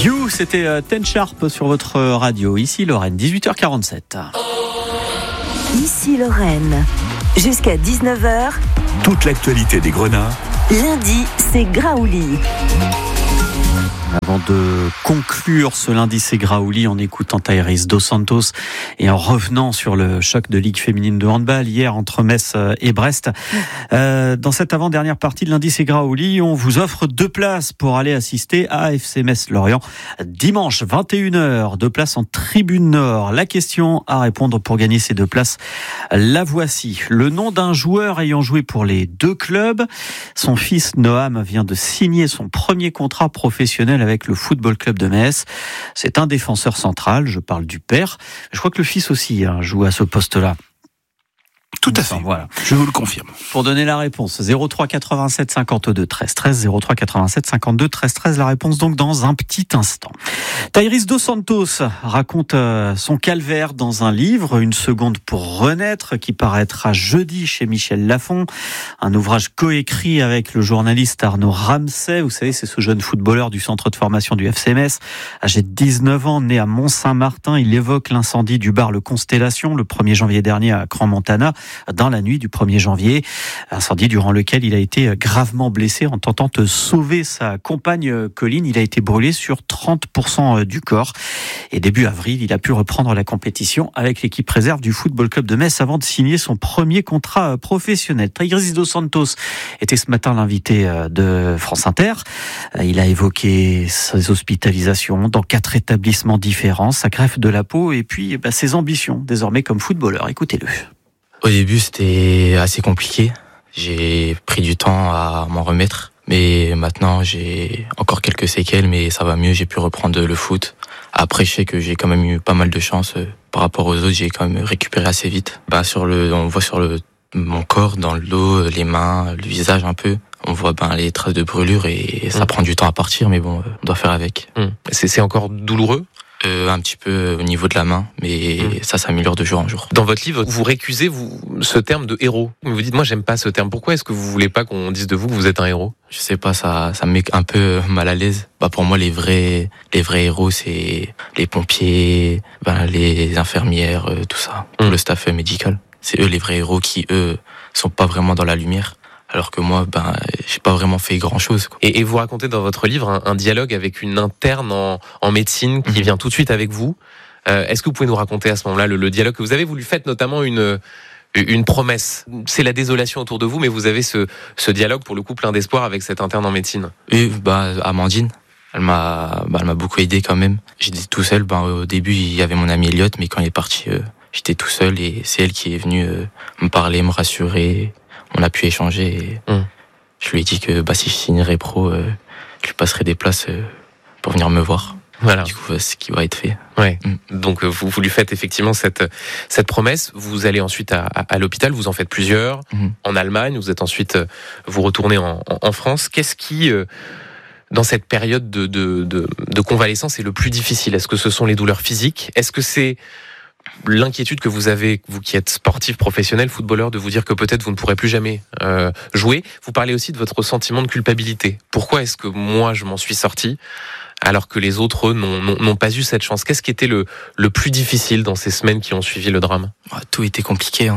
You, c'était Ten Sharp sur votre radio. Ici Lorraine, 18h47. Ici Lorraine, jusqu'à 19h. Toute l'actualité des Grenats. Lundi, c'est Graouli. Avant de conclure ce lundi, c'est Graouli en écoutant Thaïris Dos Santos et en revenant sur le choc de Ligue féminine de handball hier entre Metz et Brest. Dans cette avant-dernière partie de lundi, c'est Graouli, on vous offre 2 places pour aller assister à FC Metz Lorient dimanche 21h. 2 places en tribune nord. La question à répondre pour gagner ces 2 places, la voici. Le nom d'un joueur ayant joué pour les 2 clubs. Son fils Noam vient de signer son premier contrat professionnel avec le Football Club de Metz. C'est un défenseur central, je parle du père. Je crois que le fils aussi joue à ce poste-là. Tout à fait. Voilà. Je vous le confirme. Pour donner la réponse, 03 87 52 13 13, 03 87 52 13 13. La réponse donc dans un petit instant. Thaïris Dos Santos raconte son calvaire dans un livre, Une seconde pour renaître, qui paraîtra jeudi chez Michel Lafon. Un ouvrage coécrit avec le journaliste Arnaud Ramsay. Vous savez, c'est ce jeune footballeur du centre de formation du FC Metz, âgé de 19 ans, né à Mont-Saint-Martin. Il évoque l'incendie du bar Le Constellation le 1er janvier dernier à Crans-Montana, dans la nuit du 1er janvier. Incendie durant lequel il a été gravement blessé en tentant de sauver sa compagne Colline. Il a été brûlé sur 30% du corps. Et début avril, il a pu reprendre la compétition avec l'équipe réserve du Football Club de Metz avant de signer son premier contrat professionnel. Thaïris Dos Santos était ce matin l'invité de France Inter. Il a évoqué ses hospitalisations dans 4 établissements différents, sa greffe de la peau et puis ses ambitions désormais comme footballeur. Écoutez-le. Au début, c'était assez compliqué. J'ai pris du temps à m'en remettre. Mais maintenant, j'ai encore quelques séquelles, mais ça va mieux. J'ai pu reprendre le foot. Après, je sais que j'ai quand même eu pas mal de chance. Par rapport aux autres, j'ai quand même récupéré assez vite. On voit sur mon corps, dans le dos, les mains, le visage un peu. On voit les traces de brûlure et ça prend du temps à partir, mais bon, on doit faire avec. C'est encore douloureux ? Un petit peu au niveau de la main, mais ça s'améliore de jour en jour. Dans votre livre, vous récusez ce terme de héros. Vous dites, moi j'aime pas ce terme. Pourquoi est-ce que vous voulez pas qu'on dise de vous que vous êtes un héros ? Je sais pas, ça me met un peu mal à l'aise. Pour moi, les vrais héros, c'est les pompiers, les infirmières, tout ça, le staff médical. C'est eux les vrais héros qui, eux, sont pas vraiment dans la lumière. Alors que moi, j'ai pas vraiment fait grand-chose. Et vous racontez dans votre livre un dialogue avec une interne en médecine qui vient tout de suite avec vous. Est-ce que vous pouvez nous raconter à ce moment-là le dialogue que vous avez voulu faire, notamment une promesse. C'est la désolation autour de vous, mais vous avez ce dialogue pour le coup plein d'espoir avec cette interne en médecine. Et Amandine, elle m'a beaucoup aidé quand même. J'étais tout seul. Au début, il y avait mon ami Elliot, mais quand il est parti, j'étais tout seul et c'est elle qui est venue me parler, me rassurer. On a pu échanger et je lui ai dit que si je signerais pro, je lui passerai des places pour venir me voir. Voilà. Du coup, ce qui va être fait. Ouais. Donc vous lui faites effectivement cette promesse. Vous allez ensuite à l'hôpital, vous en faites plusieurs. En Allemagne, vous retournez en France. Qu'est-ce qui, dans cette période de convalescence, est le plus difficile ? Est-ce que ce sont les douleurs physiques ? Est-ce que c'est l'inquiétude que vous avez, vous qui êtes sportif professionnel, footballeur, de vous dire que peut-être vous ne pourrez plus jamais jouer ? Vous parlez aussi de votre sentiment de culpabilité. Pourquoi est-ce que moi je m'en suis sorti alors que les autres n'ont pas eu cette chance ? Qu'est-ce qui était le plus difficile dans ces semaines qui ont suivi le drame ? Tout était compliqué.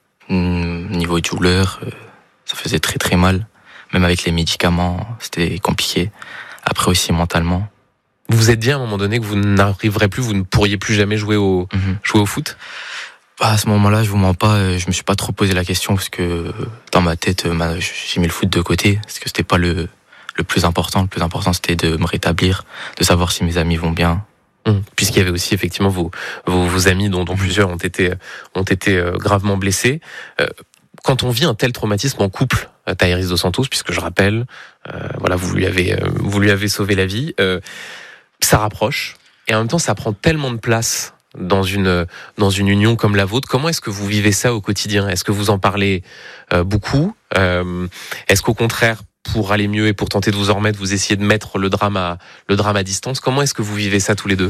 Niveau douleur, ça faisait très très mal. Même avec les médicaments, c'était compliqué. Après aussi mentalement. Vous vous êtes dit à un moment donné que vous n'arriverez plus, vous ne pourriez plus jamais jouer au foot ? À ce moment-là, je vous mens pas, je me suis pas trop posé la question parce que dans ma tête, j'ai mis le foot de côté parce que c'était pas le plus important. Le plus important, c'était de me rétablir, de savoir si mes amis vont bien. Puisqu'il y avait aussi effectivement vos amis dont plusieurs ont été gravement blessés. Quand on vit un tel traumatisme en couple, Thaïris Dos Santos, puisque je rappelle, vous lui avez sauvé la vie. Ça rapproche et en même temps ça prend tellement de place dans une union comme la vôtre. Comment est-ce que vous vivez ça au quotidien ? Est-ce que vous en parlez beaucoup ? Est-ce qu'au contraire, pour aller mieux et pour tenter de vous en remettre, vous essayez de mettre le drame à distance ? Comment est-ce que vous vivez ça tous les deux ?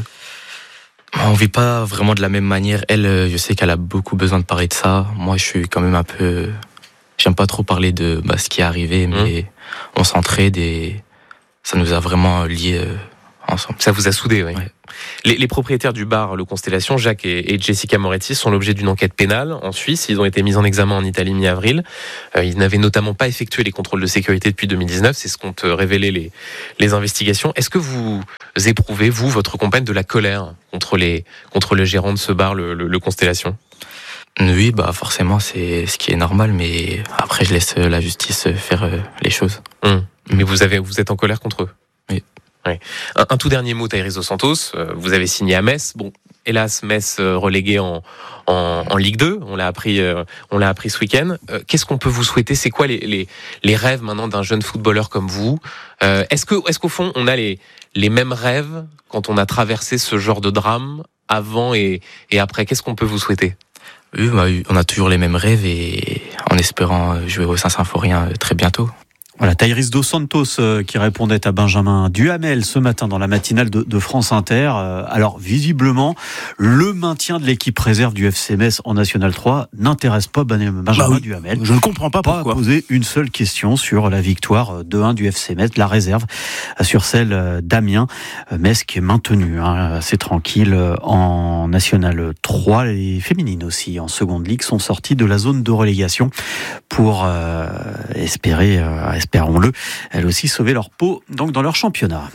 On vit pas vraiment de la même manière. Elle, je sais qu'elle a beaucoup besoin de parler de ça. Moi, je suis quand même un peu... J'aime pas trop parler de ce qui est arrivé, mais on s'entraide et ça nous a vraiment liés ensemble. Ça vous a soudé, oui. Ouais. Les propriétaires du bar Le Constellation, Jacques et Jessica Moretti, sont l'objet d'une enquête pénale en Suisse. Ils ont été mis en examen en Italie mi-avril. Ils n'avaient notamment pas effectué les contrôles de sécurité depuis 2019. C'est ce qu'ont révélé les investigations. Est-ce que vous éprouvez, vous, votre compagne, de la colère contre le gérant de ce bar, le Constellation ? Oui, forcément, c'est ce qui est normal, mais après, je laisse la justice faire les choses. Mais vous êtes en colère contre eux ? Oui. Ouais. Un tout dernier mot, Thaïris Dos Santos. Vous avez signé à Metz. Bon, hélas, Metz relégué en Ligue 2. On l'a appris ce week-end. Qu'est-ce qu'on peut vous souhaiter ? C'est quoi les rêves maintenant d'un jeune footballeur comme vous ? Est-ce qu'au fond, on a les mêmes rêves quand on a traversé ce genre de drame avant et après ? Qu'est-ce qu'on peut vous souhaiter ? Oui, on a toujours les mêmes rêves et en espérant jouer au Saint-Symphorien très bientôt. Voilà, Thaïris Dos Santos qui répondait à Benjamin Duhamel ce matin dans la matinale de France Inter. Alors, visiblement, le maintien de l'équipe réserve du FC Metz en National 3 n'intéresse pas Benjamin Duhamel. Je ne comprends pas pourquoi. Poser une seule question sur la victoire 2-1 du FC Metz, la réserve sur celle d'Amiens. Metz qui est maintenu, assez tranquille en National 3. Les féminines aussi en seconde ligue sont sorties de la zone de relégation pour espérons-le, elles aussi sauver leur peau donc dans leur championnat.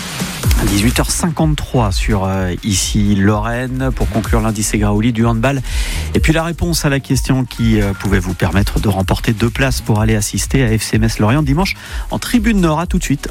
18h53 sur ici Lorraine pour conclure l'indice Graouli du handball. Et puis la réponse à la question qui pouvait vous permettre de remporter 2 places pour aller assister à FC Metz Lorient dimanche en tribune Nord. À tout de suite.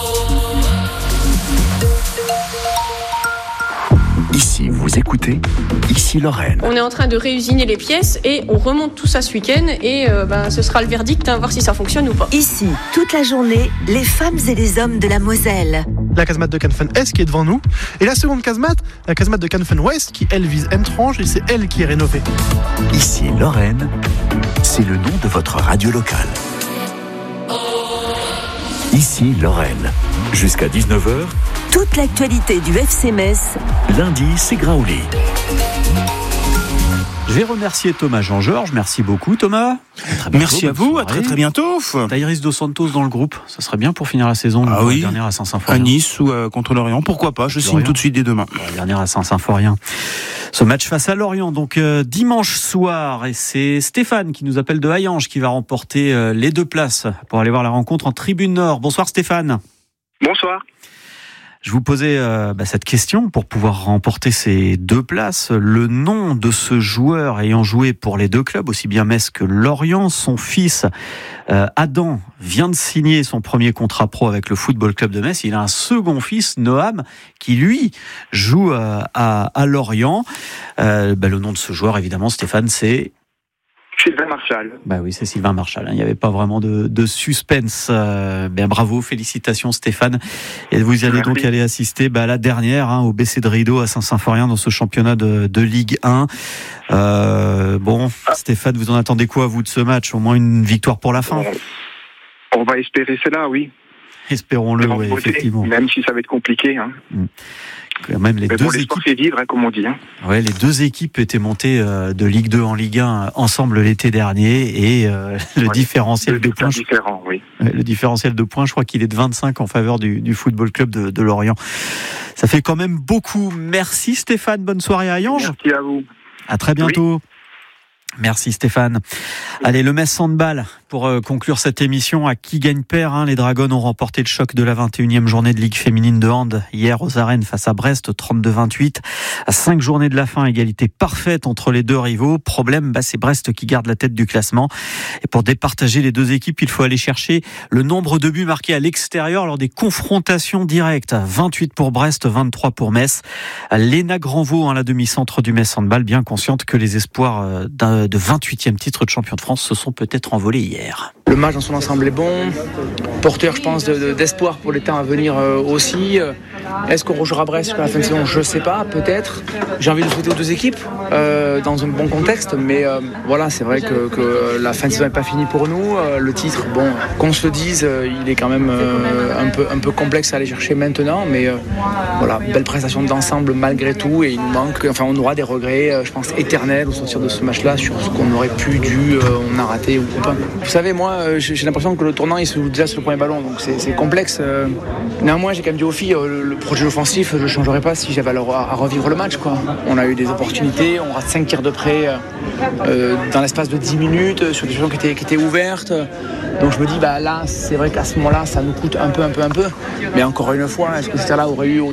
Ici, vous écoutez, ici Lorraine. On est en train de réusiner les pièces et on remonte tout ça ce week-end et ce sera le verdict, voir si ça fonctionne ou pas. Ici, toute la journée, les femmes et les hommes de la Moselle. La casemate de Canfen-Est qui est devant nous et la seconde casemate, la casemate de Canfen-Ouest qui elle vise Entrange et c'est elle qui est rénovée. Ici Lorraine, c'est le nom de votre radio locale. Ici Lorraine, jusqu'à 19h. Toute l'actualité du FC Metz. Lundi, c'est Graouli. Je vais remercier Thomas Jean-Georges. Merci beaucoup, Thomas. Merci à vous, à très très bientôt. Thaïris Dos Santos dans le groupe. Ça serait bien pour finir la saison. Oui. La dernière à Saint-Symphorien. À Nice ou contre Lorient, pourquoi pas. Je signe tout de suite dès demain. La dernière à Saint-Symphorien. Ce match face à Lorient, donc dimanche soir. Et c'est Stéphane qui nous appelle de Hayange qui va remporter les 2 places pour aller voir la rencontre en tribune Nord. Bonsoir Stéphane. Bonsoir. Je vous posais cette question pour pouvoir remporter ces 2 places. Le nom de ce joueur ayant joué pour les 2 clubs, aussi bien Metz que Lorient, son fils Adam vient de signer son premier contrat pro avec le Football Club de Metz. Il a un second fils, Noam, qui lui joue à Lorient. Le nom de ce joueur, évidemment, Stéphane, c'est... Sylvain Marchal. Oui, c'est Sylvain Marchal. Il n'y avait pas vraiment de suspense. Bravo, félicitations Stéphane. Et vous allez donc aller assister à la dernière, au BC de Rideau à Saint-Symphorien dans ce championnat de Ligue 1. Stéphane, vous en attendez quoi, vous, de ce match ? Au moins une victoire pour la fin ? On va espérer cela, oui. Espérons-le, oui, effectivement. Même si ça va être compliqué. Quand même, les deux équipes, c'est vivre, comme on dit. Ouais, les 2 équipes étaient montées de Ligue 2 en Ligue 1 ensemble l'été dernier et le différentiel de points. Le différentiel de points, je crois qu'il est de 25 en faveur du Football Club de Lorient. Ça fait quand même beaucoup. Merci Stéphane, bonne soirée à Hayange. Merci à vous. À très bientôt. Oui. Merci Stéphane. Allez, le Metz Handball pour conclure cette émission. À qui gagne perd, les Dragons ont remporté le choc de la 21e journée de Ligue féminine de hand hier aux arènes face à Brest, 32-28. À 5 journées de la fin, égalité parfaite entre les 2 rivaux. Problème, c'est Brest qui garde la tête du classement. Et pour départager les 2 équipes, il faut aller chercher le nombre de buts marqués à l'extérieur lors des confrontations directes. 28 pour Brest, 23 pour Metz. Léna Granvaux, la demi-centre du Metz Handball, bien consciente que les espoirs de 28e titre de champion de France se sont peut-être envolés hier. Le match dans son ensemble est bon, porteur je pense d'espoir pour les temps à venir aussi. Est-ce qu'on rejouera Brest jusqu'à la fin de saison ? Je ne sais pas, peut-être. J'ai envie de souhaiter aux 2 équipes dans un bon contexte, mais c'est vrai que la fin de saison n'est pas finie pour nous. Le titre, qu'on se le dise, il est quand même un peu complexe à aller chercher maintenant, mais belle prestation d'ensemble malgré tout, et il nous manque, on aura des regrets, je pense, éternels au sortir de ce match-là sur ce qu'on aurait pu, on a raté ou pas. Vous savez, moi, j'ai l'impression que le tournant il se joue déjà sur le premier ballon, donc c'est complexe. Néanmoins, j'ai quand même dit aux filles, le projet offensif, je ne le changerais pas si j'avais à revivre le match, quoi. On a eu des opportunités, on rate 5 tirs de près dans l'espace de 10 minutes sur des choses qui étaient ouvertes. Donc je me dis, là, c'est vrai qu'à ce moment-là, ça nous coûte un peu. Mais encore une fois, est-ce que ce tir-là aurait eu